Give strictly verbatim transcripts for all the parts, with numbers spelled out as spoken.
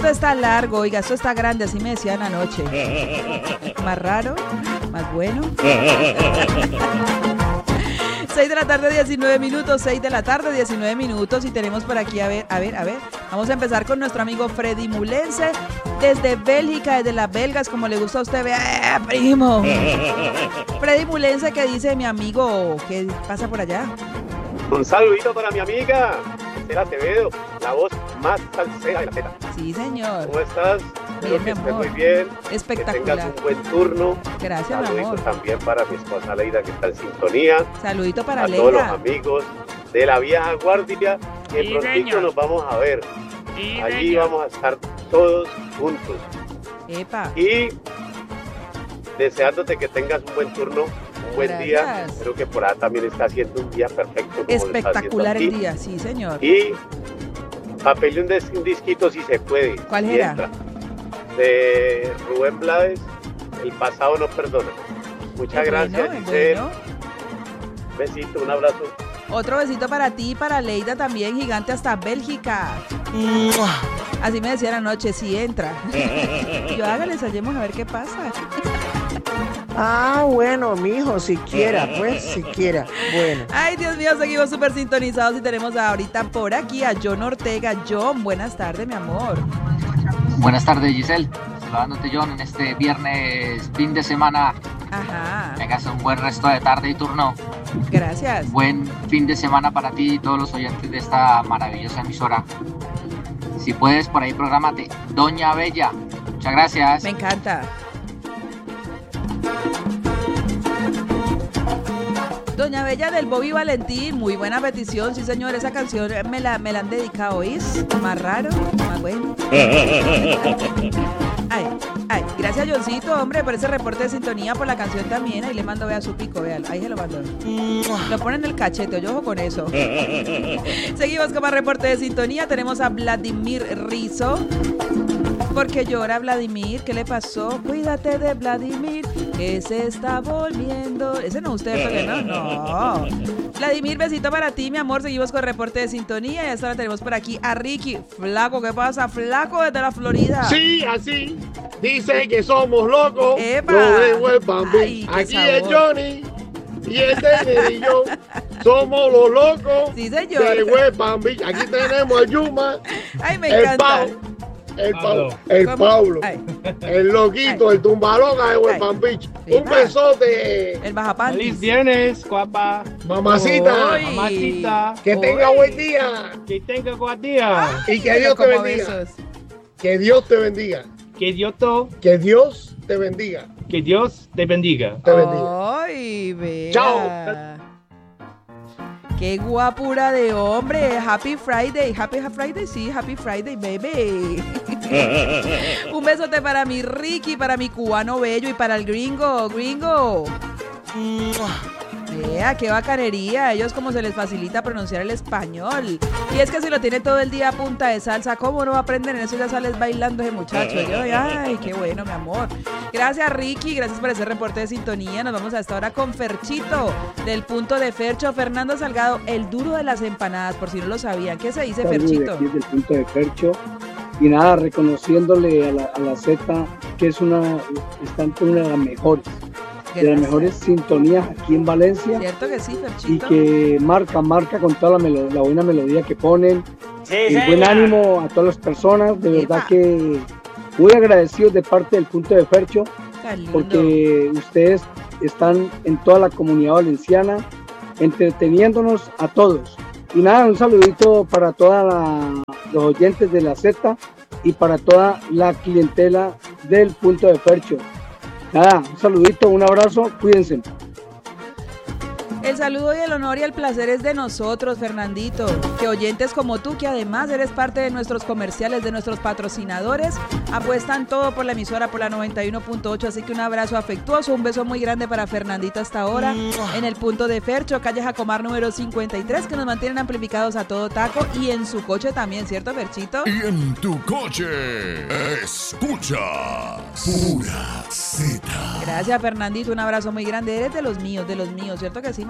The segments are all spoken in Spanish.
Esto está largo, oiga, esto está grande, así me decían anoche. Más raro, más bueno. seis de la tarde, diecinueve minutos, seis de la tarde, diecinueve minutos, y tenemos por aquí, a ver, a ver, a ver, vamos a empezar con nuestro amigo Freddy Mulense, desde Bélgica, desde las belgas, como le gusta a usted, vea, primo. Freddy Mulense, ¿qué dice mi amigo? ¿Qué pasa por allá? Un saludito para mi amiga, Estela Acevedo, la voz más salsera de la Z. Sí, señor. ¿Cómo estás? Espero Bien, que estés amor. muy bien. Espectacular. Que tengas un buen turno. Gracias, mi Saludito amor. también para mi esposa Leida, que está en sintonía. Saludito para a Leila. todos los amigos de la vieja guardia, que Sí, prontito señor. nos vamos a ver. Sí, Allí señor. vamos a estar todos juntos. Epa. Y deseándote que tengas un buen turno, un buen Gracias. día. Creo que por ahí también está haciendo un día perfecto. Como lo está haciendo Espectacular aquí. el día, sí, señor. Y papel un, des- un disquito si se puede. ¿Cuál si era? entra. De Rubén Blades, El pasado no perdona. Muchas Es gracias, bueno, es Giselle. bueno. Besito, un abrazo. Otro besito para ti y para Leida también, gigante hasta Bélgica. Así me decían anoche, si entra. Y yo, hágale, ensayemos a ver qué pasa. Ah, bueno, mijo, siquiera, pues, siquiera. Bueno. Ay, Dios mío, seguimos súper sintonizados y tenemos ahorita por aquí a John Ortega. John, buenas tardes, mi amor. Buenas tardes, Giselle. Saludándote, John, en este viernes, fin de semana. Ajá, Tengas un buen resto de tarde y turno. gracias. Buen fin de semana para ti y todos los oyentes de esta maravillosa emisora. Si puedes, por ahí prográmate. Doña Bella. Muchas gracias. Me encanta. Doña Bella del Bobby Valentín, muy buena petición, sí señor, esa canción me la, me la han dedicado, ¿oís? Más raro, más bueno. Ay, ay, gracias Johncito, hombre, por ese reporte de sintonía, por la canción también, ahí le mando, vea su pico, vea, ahí se lo mando. Lo pone en el cachete, yo ojo con eso. Seguimos con más reporte de sintonía, tenemos a Vladimir Rizzo. Porque llora Vladimir, ¿qué le pasó? Cuídate de Vladimir, que se está volviendo. Ese no, usted, porque no, no. Vladimir, besito para ti, mi amor. Seguimos con reporte de sintonía y hasta ahora tenemos por aquí a Ricky. Flaco, ¿qué pasa? Flaco desde la Florida. Sí, así. Dice que somos locos. ¡Epa! Lo de West Palm Beach. Ay, qué Aquí es sabor. Johnny y este es y yo. Somos los locos Sí, señor. de West Palm Beach. Aquí tenemos a Yuma, Ay, me el encanta. Pau, el Pau, el ¿Cómo? Pablo, Ay, el loquito, el tumbaloca de West Ay. Palm Beach. Epa. Un besote, el Feliz bajapantis. viernes, guapa. mamacita. Ay. Mamacita. Que tenga Ay. buen día Que tenga buen día. y que Dios te Como bendiga. besos. Que Dios te bendiga. Que Dios, to- Que Dios te bendiga. que Dios te bendiga. Te bendiga. Ay, vea. Chao. Qué guapura de hombre. Happy Friday. Happy Friday, sí. Happy Friday, baby. Un besote para mi Ricky, para mi cubano bello y para el gringo. Gringo. Vea, qué bacanería. Ellos como se les facilita pronunciar el español. Y es que si lo tiene todo el día a punta de salsa, ¿cómo no va a aprender? En eso ya sales bailando ese muchacho. Yo, ay, qué bueno, mi amor. Gracias, Ricky. Gracias por ese reporte de sintonía. Nos vamos hasta ahora con Ferchito, del punto de Fercho. Fernando Salgado, el duro de las empanadas, por si no lo sabían. ¿Qué se dice, Saludos de Ferchito? aquí del punto de Fercho. Y nada, reconociéndole a la, a la Z que es una, están con una de las mejores, de las Gracias. mejores sintonías aquí en Valencia. ¿Cierto que sí, Y Ferchito? que marca, marca con toda la, melo- la buena melodía que ponen. Y buen ánimo a todas las personas. De verdad Epa. que muy agradecidos de parte del punto de Fercho, Tan lindo. porque ustedes están en toda la comunidad valenciana entreteniéndonos a todos. Y nada, un saludito para todos los oyentes de la Z y para toda la clientela del punto de Fercho. Nada, un saludito, un abrazo, cuídense. El saludo y el honor y el placer es de nosotros, Fernandito. Que oyentes como tú, que además eres parte de nuestros comerciales, de nuestros patrocinadores, apuestan todo por la emisora, por la noventa y uno punto ocho. Así que un abrazo afectuoso, un beso muy grande para Fernandito hasta ahora. En el punto de Fercho, calle Jacomar número cincuenta y tres, que nos mantienen amplificados a todo taco. Y en su coche también, ¿cierto, Ferchito? Y en tu coche, escuchas Pura Z. Gracias, Fernandito. Un abrazo muy grande. Eres de los míos, de los míos, ¿cierto que sí,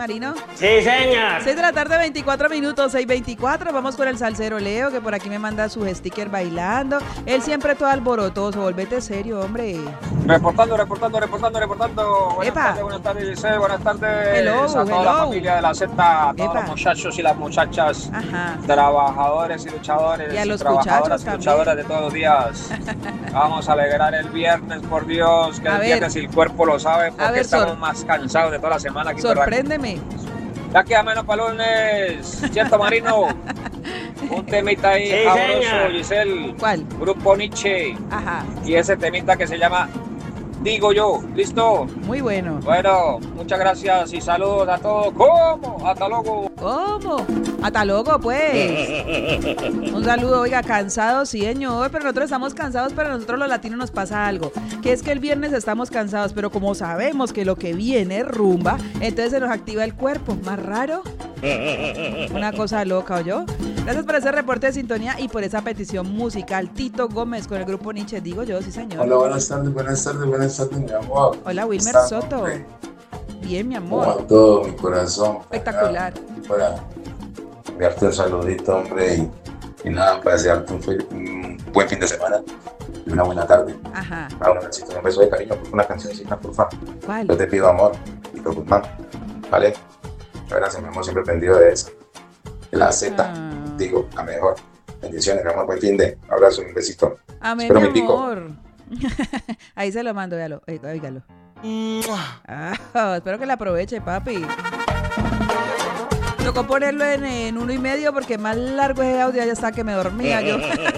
Marino? Sí, señor. seis de la tarde, veinticuatro minutos, seis veinticuatro. Vamos con el salsero Leo, que por aquí me manda su sticker bailando. Él siempre todo alborotoso. Volvete serio, hombre. Reportando, reportando, reportando, reportando. Buenas Epa. tardes, buenas tardes, Giselle. Buenas tardes Hello, a toda hello. la familia de la Z, a todos Epa. los muchachos y las muchachas, Ajá. trabajadores y luchadores, Y a los trabajadoras muchachos y luchadoras también. de todos los días. Vamos a alegrar el viernes, por Dios, que A el ver. viernes y el cuerpo lo sabe, porque ver, estamos Sor. más cansados de toda la semana. Aquí en Berraco. Sorpréndeme. Ya queda menos para lunes, ¿cierto, Marino? Un temita ahí Sí, sabroso, señor. Giselle. ¿Cuál? Grupo Nietzsche. Ajá. Y ese temita que se llama Digo Yo. ¿Listo? Muy bueno. Bueno, muchas gracias y saludos a todos. ¿Cómo? Hasta luego. ¿Cómo? Hasta luego, pues. Un saludo, oiga, cansados, sí, señor, pero nosotros estamos cansados, pero a nosotros los latinos nos pasa algo, que es que el viernes estamos cansados, pero como sabemos que lo que viene es rumba, entonces se nos activa el cuerpo. ¿Más raro? Una cosa loca, ¿oyó? Gracias por ese reporte de sintonía y por esa petición musical. Tito Gómez con el grupo Nietzsche, digo yo, sí, señor. Hola, buenas tardes, buenas tardes, buenas tardes, mi amor. Hola, Wilmer ¿Cómo Soto. están, hombre? Bien, mi Como amor. a todo mi corazón. Espectacular. Para enviarte un saludito, hombre, y, y nada, para desearte un, fe- un buen fin de semana y una buena tarde. Ajá. Ah, un besito, un beso de cariño, por una cancioncita, por favor. ¿Cuál? Yo te pido amor, y por Guzmán, ¿vale? Gracias, mi amor, siempre pendido de eso. La Z, Ah. digo, la mejor. Bendiciones, mi amor, buen fin de. Abrazo, un besito. Amén, Espero mi mi pico. amor. Ahí se lo mando, véalo, oí- óigalo. Ah, espero que la aproveche, papi. Tocó ponerlo en, en uno y medio porque más largo ese audio, ya está que me dormía yo.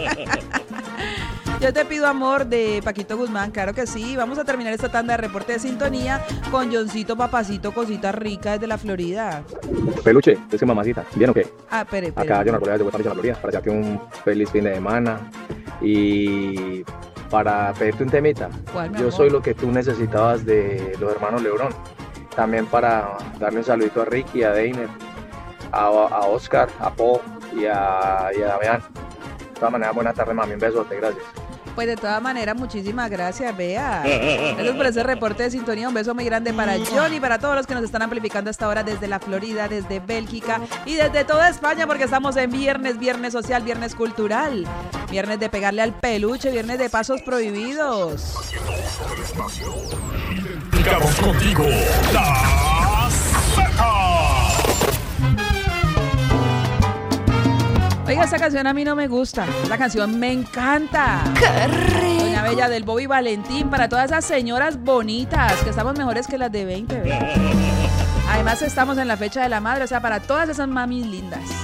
Yo te pido amor de Paquito Guzmán, claro que sí. Vamos a terminar esta tanda de reporte de sintonía con Johncito Papacito, cosita rica desde la Florida. Peluche, es que mamacita, ¿bien o qué? Ah, espere, espere. Acá yo no de Bogotá, de la Florida, para desearte un feliz fin de semana y para pedirte un temita. ¿Cuál, mi Yo amor? soy lo que tú necesitabas de los hermanos Lebrón. También para darle un saludito a Ricky, a Deiner, a, a Oscar, a Po y a, y a Damián. De todas maneras, buenas tardes, mami, un besote, gracias. Pues de todas maneras, muchísimas gracias, Bea. Gracias por ese reporte de sintonía. Un beso muy grande para Johnny, para todos los que nos están amplificando hasta ahora desde la Florida, desde Bélgica y desde toda España, porque estamos en viernes, viernes social, viernes cultural, viernes de pegarle al peluche, viernes de pasos prohibidos. Identificamos contigo, la Z. Oiga, esta canción a mí no me gusta. Esta canción me encanta. ¡Qué rico! Doña Bella del Bobby Valentín, para todas esas señoras bonitas, que estamos mejores que las de veinte, ¿verdad? Además estamos en la fecha de la madre, o sea, para todas esas mamis lindas.